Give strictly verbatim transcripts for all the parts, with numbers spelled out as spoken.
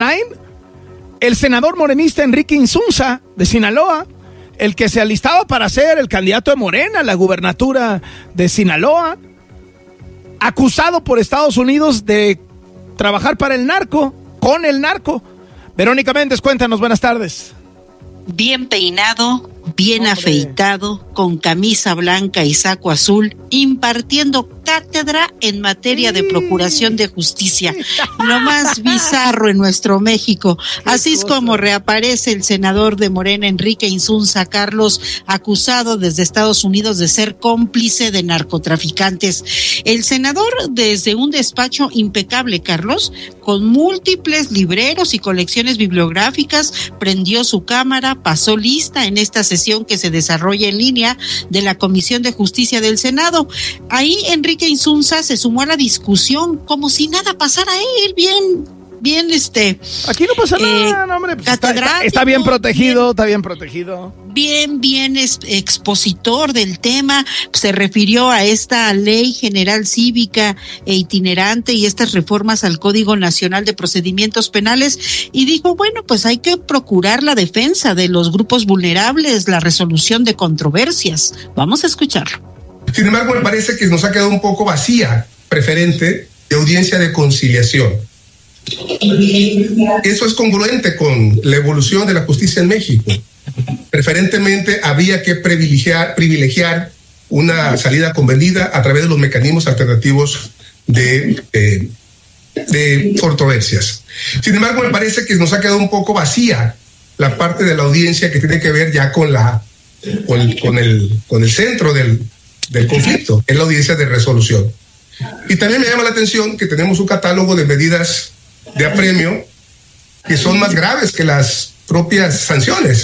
online, el senador morenista Enrique Insunza, de Sinaloa, el que se alistaba para ser el candidato de Morena a la gubernatura de Sinaloa, acusado por Estados Unidos de trabajar para el narco, con el narco. Verónica Méndez, cuéntanos, buenas tardes. Bien peinado, bien Hombre. afeitado, con camisa blanca y saco azul, impartiendo cátedra en materia de procuración de justicia. Lo más bizarro en nuestro México. Así es como reaparece el senador de Morena, Enrique Insunza, Carlos, acusado desde Estados Unidos de ser cómplice de narcotraficantes. El senador, desde un despacho impecable, Carlos, con múltiples libreros y colecciones bibliográficas, prendió su cámara, pasó lista en esta sesión que se desarrolla en línea de la Comisión de Justicia del Senado. Ahí Enrique Insunza se sumó a la discusión como si nada pasara a él, bien, bien este... Aquí no pasa eh, nada, no, hombre, pues está, está, está bien protegido, bien, está bien protegido. Bien, bien es, expositor del tema, se refirió a esta ley general cívica e itinerante y estas reformas al Código Nacional de Procedimientos Penales y dijo, bueno, pues hay que procurar la defensa de los grupos vulnerables, la resolución de controversias. Vamos a escucharlo. Sin embargo, me parece que nos ha quedado un poco vacía preferente de audiencia de conciliación. Eso es congruente con la evolución de la justicia en México. Preferentemente había que privilegiar, privilegiar una salida convenida a través de los mecanismos alternativos de, eh, de controversias. Sin embargo, me parece que nos ha quedado un poco vacía la parte de la audiencia que tiene que ver ya con, la, con, con, el, con el centro del del conflicto, es la audiencia de resolución. Y también me llama la atención que tenemos un catálogo de medidas de apremio que son más graves que las propias sanciones.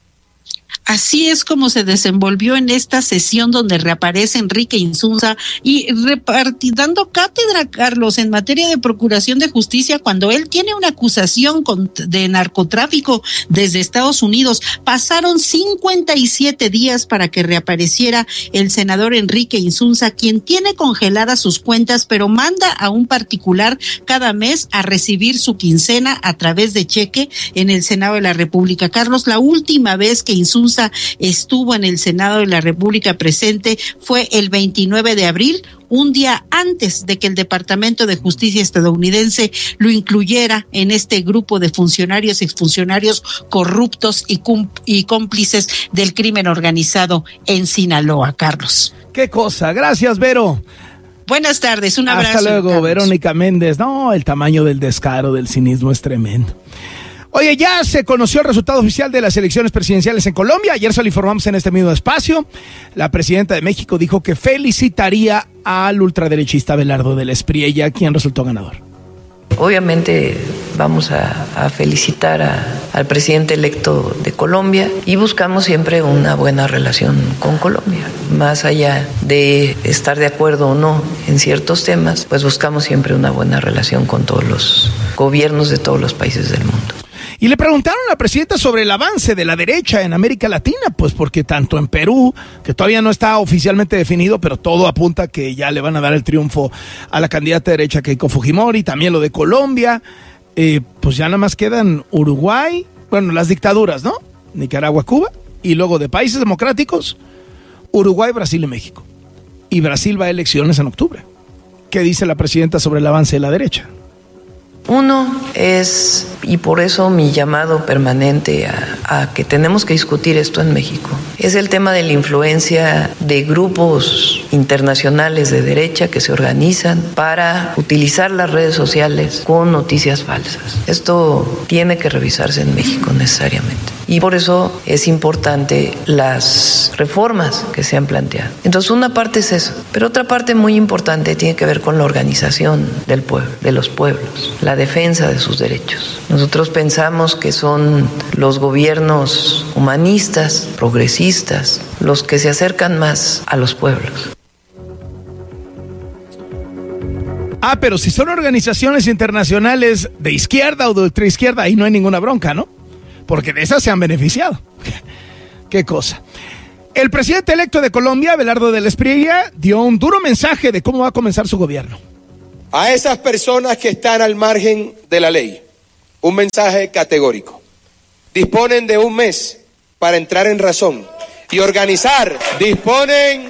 Así es como se desenvolvió en esta sesión donde reaparece Enrique Insunza y dando cátedra, Carlos, en materia de procuración de justicia cuando él tiene una acusación con, de narcotráfico desde Estados Unidos. Pasaron cincuenta y siete días para que reapareciera el senador Enrique Insunza, quien tiene congeladas sus cuentas, pero manda a un particular cada mes a recibir su quincena a través de cheque en el Senado de la República. Carlos, la última vez que Insunza estuvo en el Senado de la República presente fue el veintinueve de abril, un día antes de que el Departamento de Justicia estadounidense lo incluyera en este grupo de funcionarios y exfuncionarios corruptos y, cum- y cómplices del crimen organizado en Sinaloa, Carlos. Qué cosa, gracias, Vero. Buenas tardes, un abrazo. Hasta luego, Carlos. Verónica Méndez. No, el tamaño del descaro, del cinismo es tremendo. Oye, ya se conoció el resultado oficial de las elecciones presidenciales en Colombia. Ayer se lo informamos en este mismo espacio. La presidenta de México dijo que felicitaría al ultraderechista Abelardo del Espriella, quien resultó ganador. Obviamente vamos a, a felicitar a, al presidente electo de Colombia y buscamos siempre una buena relación con Colombia. Más allá de estar de acuerdo o no en ciertos temas, pues buscamos siempre una buena relación con todos los gobiernos de todos los países del mundo. Y le preguntaron a la presidenta sobre el avance de la derecha en América Latina, pues porque tanto en Perú, que todavía no está oficialmente definido, pero todo apunta que ya le van a dar el triunfo a la candidata derecha Keiko Fujimori, también lo de Colombia, eh, pues ya nada más quedan Uruguay, bueno, las dictaduras, ¿no? Nicaragua, Cuba, y luego de países democráticos, Uruguay, Brasil y México. Y Brasil va a elecciones en octubre. ¿Qué dice la presidenta sobre el avance de la derecha? Uno es, y por eso mi llamado permanente a, a que tenemos que discutir esto en México, es el tema de la influencia de grupos internacionales de derecha que se organizan para utilizar las redes sociales con noticias falsas. Esto tiene que revisarse en México necesariamente. Y por eso es importante las reformas que se han planteado. Entonces, una parte es eso, pero otra parte muy importante tiene que ver con la organización del pueblo, de los pueblos, la defensa de sus derechos. Nosotros pensamos que son los gobiernos humanistas, progresistas, los que se acercan más a los pueblos. Ah, pero si son organizaciones internacionales de izquierda o de ultraizquierda, ahí no hay ninguna bronca, ¿no? Porque de esas se han beneficiado. Qué cosa. El presidente electo de Colombia, Abelardo del Espriella, dio un duro mensaje de cómo va a comenzar su gobierno. A esas personas que están al margen de la ley, un mensaje categórico. Disponen de un mes para entrar en razón y organizar. Disponen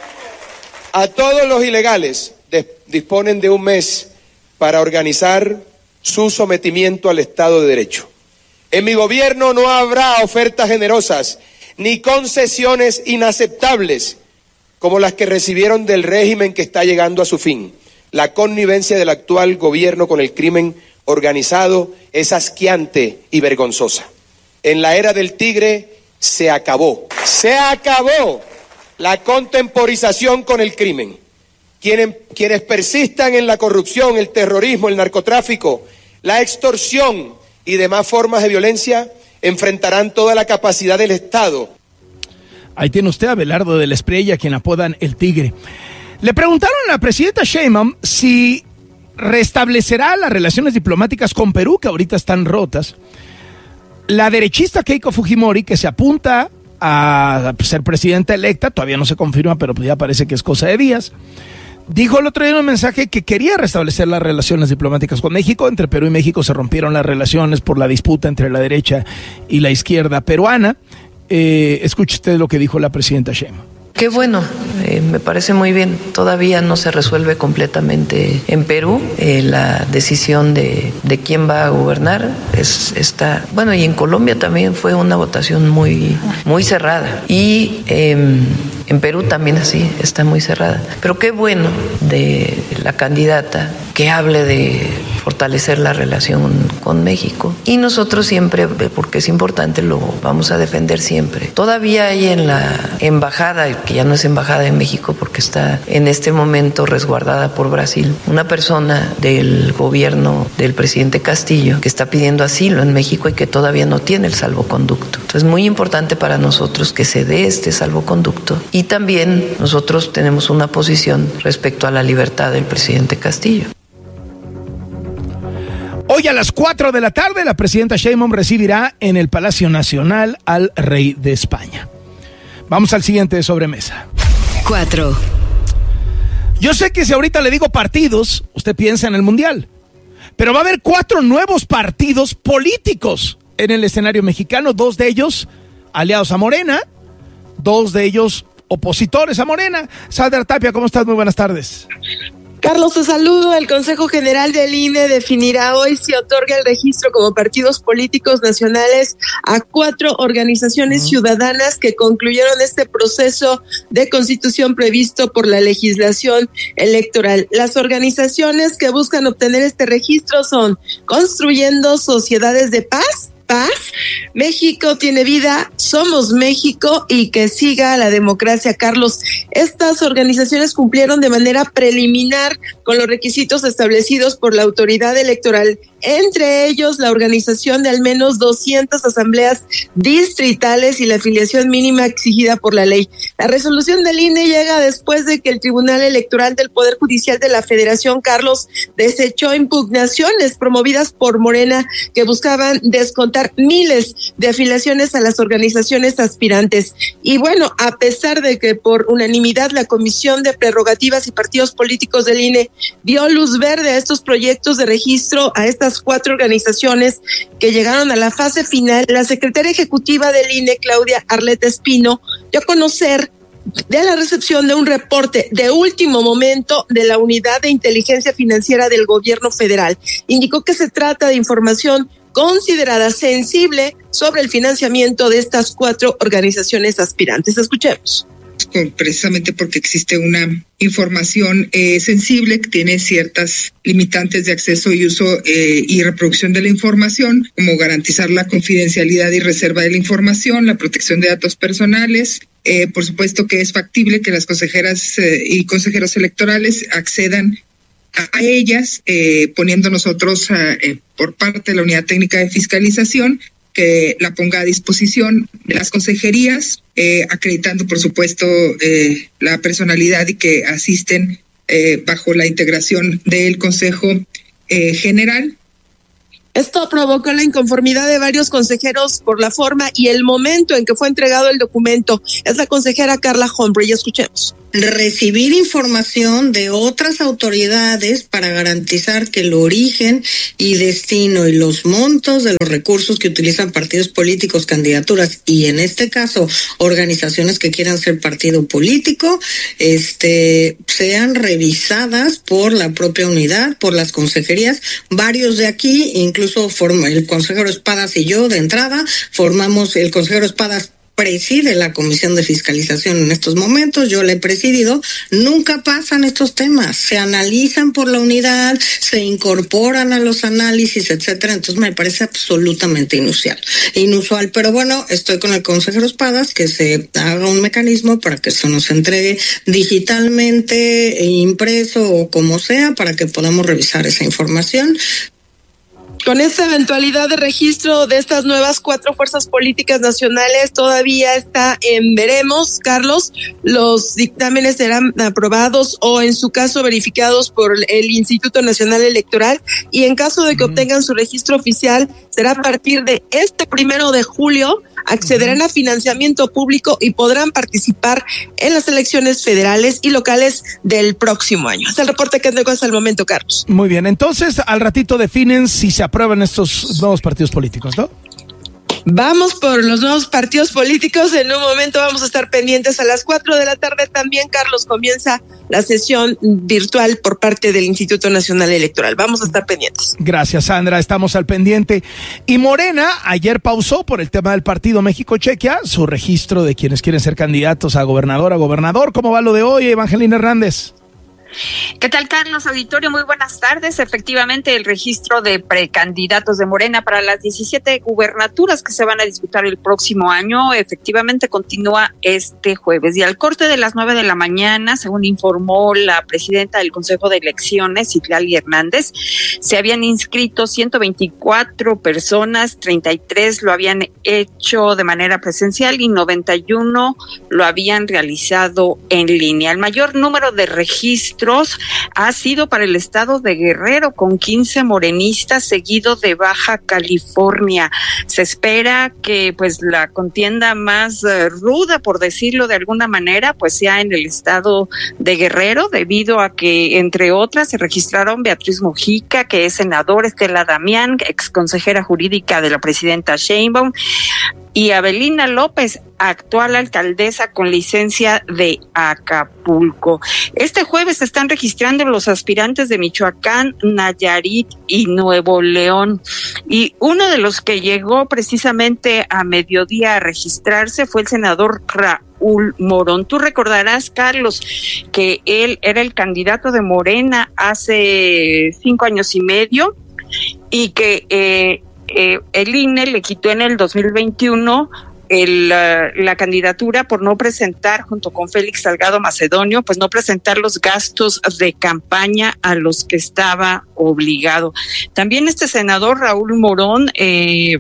a todos los ilegales, de, disponen de un mes para organizar su sometimiento al Estado de Derecho. En mi gobierno no habrá ofertas generosas ni concesiones inaceptables como las que recibieron del régimen que está llegando a su fin. La connivencia del actual gobierno con el crimen organizado es asqueante y vergonzosa. En la era del tigre se acabó, se acabó la contemporización con el crimen. Quienes, quienes persistan en la corrupción, el terrorismo, el narcotráfico, la extorsión y demás formas de violencia enfrentarán toda la capacidad del Estado. Ahí tiene usted a Abelardo de la Espriella, quien apodan el Tigre. Le preguntaron a la presidenta Sheinbaum si restablecerá las relaciones diplomáticas con Perú, que ahorita están rotas. La derechista Keiko Fujimori, que se apunta a ser presidenta electa, todavía no se confirma, pero ya parece que es cosa de días, dijo el otro día en un mensaje que quería restablecer las relaciones diplomáticas con México. Entre Perú y México se rompieron las relaciones por la disputa entre la derecha y la izquierda peruana. Eh, escuche usted lo que dijo la presidenta Sheinbaum. Qué bueno, eh, me parece muy bien. Todavía no se resuelve completamente en Perú eh, la decisión de, de quién va a gobernar. Es, está, bueno, y en Colombia también fue una votación muy, muy cerrada. Y eh, en Perú también así, está muy cerrada. Pero qué bueno de la candidata que hable de fortalecer la relación con México. Y nosotros siempre, porque es importante, lo vamos a defender siempre. Todavía hay en la embajada, que ya no es embajada en México porque está en este momento resguardada por Brasil, una persona del gobierno del presidente Castillo que está pidiendo asilo en México y que todavía no tiene el salvoconducto. Entonces es muy importante para nosotros que se dé este salvoconducto, y también nosotros tenemos una posición respecto a la libertad del presidente Castillo. Hoy a las cuatro de la tarde la presidenta Sheinbaum recibirá en el Palacio Nacional al rey de España. Vamos al siguiente de sobremesa. Cuatro. Yo sé que si ahorita le digo partidos, usted piensa en el Mundial, pero va a haber cuatro nuevos partidos políticos en el escenario mexicano, dos de ellos aliados a Morena, dos de ellos opositores a Morena. Sandra Tapia, ¿cómo estás? Muy buenas tardes. Carlos, te saludo. El Consejo General del I N E definirá hoy si otorga el registro como partidos políticos nacionales a cuatro organizaciones ciudadanas que concluyeron este proceso de constitución previsto por la legislación electoral. Las organizaciones que buscan obtener este registro son Construyendo Sociedades de Paz, Paz, México tiene vida, Somos México y Que Siga la Democracia. Carlos, estas organizaciones cumplieron de manera preliminar con los requisitos establecidos por la autoridad electoral, entre ellos la organización de al menos doscientas asambleas distritales y la afiliación mínima exigida por la ley. La resolución del I N E llega después de que el Tribunal Electoral del Poder Judicial de la Federación, Carlos, desechó impugnaciones promovidas por Morena que buscaban descontar miles de afiliaciones a las organizaciones aspirantes. Y bueno, a pesar de que por unanimidad la Comisión de Prerrogativas y Partidos Políticos del I N E dio luz verde a estos proyectos de registro a estas cuatro organizaciones que llegaron a la fase final, la secretaria ejecutiva del I N E, Claudia Arleta Espino, dio a conocer de la recepción de un reporte de último momento de la Unidad de Inteligencia Financiera del Gobierno Federal. Indicó que se trata de información considerada sensible sobre el financiamiento de estas cuatro organizaciones aspirantes. Escuchemos. Precisamente porque existe una información eh, sensible que tiene ciertas limitantes de acceso y uso eh, y reproducción de la información, como garantizar la confidencialidad y reserva de la información, la protección de datos personales. Eh, por supuesto que es factible que las consejeras eh, y consejeros electorales accedan a ellas, eh, poniendo nosotros eh, por parte de la Unidad Técnica de Fiscalización que la ponga a disposición de las consejerías, eh, acreditando por supuesto eh, la personalidad y que asisten eh, bajo la integración del Consejo eh, General. Esto provocó la inconformidad de varios consejeros por la forma y el momento en que fue entregado el documento. Es la consejera Carla Humphrey. Escuchemos. Recibir información de otras autoridades para garantizar que el origen y destino y los montos de los recursos que utilizan partidos políticos, candidaturas y en este caso organizaciones que quieran ser partido político, este, sean revisadas por la propia unidad, por las consejerías. Varios de aquí, incluso forma, el consejero Espadas y yo de entrada formamos, el consejero Espadas preside la Comisión de Fiscalización en estos momentos, yo le he presidido, nunca pasan estos temas, se analizan por la unidad, se incorporan a los análisis, etcétera, entonces me parece absolutamente inusual, inusual, pero bueno, estoy con el consejero Espadas, que se haga un mecanismo para que se nos entregue digitalmente, impreso o como sea, para que podamos revisar esa información. Con esta eventualidad de registro de estas nuevas cuatro fuerzas políticas nacionales todavía está en veremos, Carlos. Los dictámenes serán aprobados o en su caso verificados por el Instituto Nacional Electoral y en caso de que obtengan su registro oficial será a partir de este primero de julio. Accederán a financiamiento público y podrán participar en las elecciones federales y locales del próximo año. Es el reporte que tengo hasta el momento, Carlos. Muy bien, entonces al ratito definen si se aprueban estos nuevos partidos políticos, ¿no? Vamos por los nuevos partidos políticos. En un momento vamos a estar pendientes. A las cuatro de la tarde también, Carlos, comienza la sesión virtual por parte del Instituto Nacional Electoral. Vamos a estar pendientes. Gracias, Sandra. Estamos al pendiente. Y Morena ayer pausó por el tema del partido México-Chequia su registro de quienes quieren ser candidatos a gobernador, a gobernador. ¿Cómo va lo de hoy, Evangelina Hernández? ¿Qué tal, Carlos? Auditorio, muy buenas tardes. Efectivamente, el registro de precandidatos de Morena para las diecisiete gubernaturas que se van a disputar el próximo año, efectivamente continúa este jueves. Y al corte de las nueve de la mañana, según informó la presidenta del Consejo de Elecciones, Citlali Hernández, se habían inscrito ciento veinticuatro personas, treinta y tres lo habían hecho de manera presencial y noventa y uno lo habían realizado en línea. El mayor número de registros ha sido para el estado de Guerrero, con quince morenistas, seguido de Baja California. Se espera que pues la contienda más uh, ruda, por decirlo de alguna manera, pues sea en el estado de Guerrero, debido a que, entre otras, se registraron Beatriz Mujica, que es senador, Estela Damián, ex consejera jurídica de la presidenta Sheinbaum, y Abelina López, actual alcaldesa con licencia de Acapulco. Este jueves se están registrando los aspirantes de Michoacán, Nayarit y Nuevo León. Y uno de los que llegó precisamente a mediodía a registrarse fue el senador Raúl Morón. Tú recordarás, Carlos, que él era el candidato de Morena hace cinco años y medio y que eh, Eh, el I N E le quitó en el dos mil veintiuno el, uh, la candidatura por no presentar, junto con Félix Salgado Macedonio, pues no presentar los gastos de campaña a los que estaba obligado. También este senador Raúl Morón eh,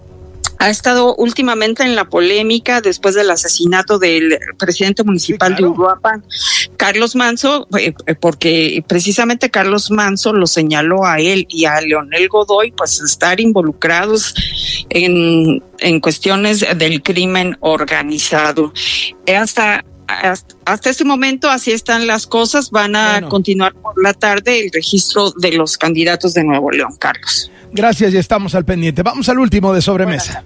ha estado últimamente en la polémica después del asesinato del presidente municipal sí, claro. de Uruapan, Carlos Manso, eh, porque precisamente Carlos Manso lo señaló a él y a Leonel Godoy, pues estar involucrados en, en cuestiones del crimen organizado. Hasta Hasta, hasta este momento así están las cosas. Van a bueno. continuar por la tarde el registro de los candidatos de Nuevo León, Carlos. Gracias y estamos al pendiente. Vamos al último de sobremesa.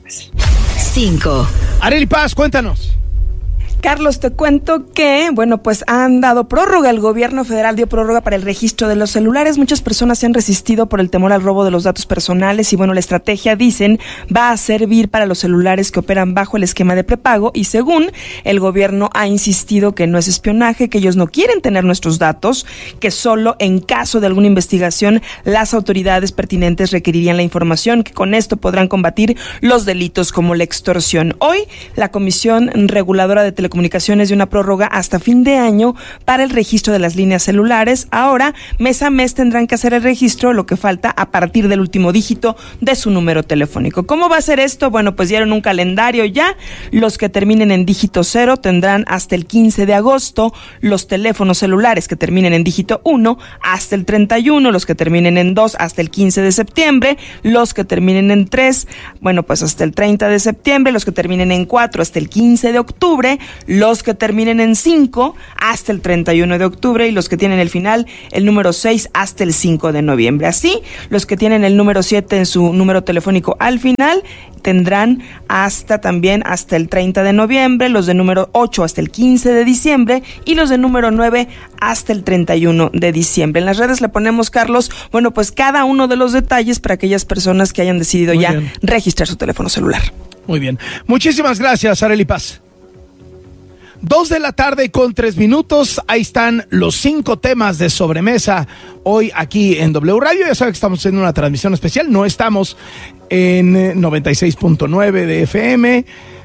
Cinco. Arely Paz, cuéntanos. Carlos, te cuento que, bueno, pues han dado prórroga, el gobierno federal dio prórroga para el registro de los celulares. Muchas personas se han resistido por el temor al robo de los datos personales y, bueno, la estrategia, dicen, va a servir para los celulares que operan bajo el esquema de prepago y, según el gobierno, ha insistido que no es espionaje, que ellos no quieren tener nuestros datos, que solo en caso de alguna investigación las autoridades pertinentes requerirían la información, que con esto podrán combatir los delitos como la extorsión. Hoy, la Comisión Reguladora de Telecomunicaciones Telecomunicaciones dio una prórroga hasta fin de año para el registro de las líneas celulares. Ahora, mes a mes tendrán que hacer el registro, lo que falta a partir del último dígito de su número telefónico. ¿Cómo va a ser esto? Bueno, pues dieron un calendario ya. Los que terminen en dígito cero tendrán hasta el quince de agosto, los teléfonos celulares que terminen en dígito uno hasta el treinta y uno, los que terminen en dos hasta el quince de septiembre, los que terminen en tres, bueno, pues hasta el treinta de septiembre, los que terminen en cuatro hasta el quince de octubre, los que terminen en cinco hasta el treinta y uno de octubre y los que tienen el final, el número seis hasta el cinco de noviembre. Así, los que tienen el número siete en su número telefónico al final tendrán hasta también hasta el treinta de noviembre, los de número ocho hasta el quince de diciembre y los de número nueve hasta el treinta y uno de diciembre. En las redes le ponemos, Carlos, bueno, pues cada uno de los detalles para aquellas personas que hayan decidido Muy ya bien. registrar su teléfono celular. Muy bien. Muchísimas gracias, Arely Paz. Dos de la tarde con tres minutos. Ahí están los cinco temas de sobremesa hoy aquí en W Radio. Ya saben que estamos haciendo una transmisión especial. No estamos en noventa y seis punto nueve de F M.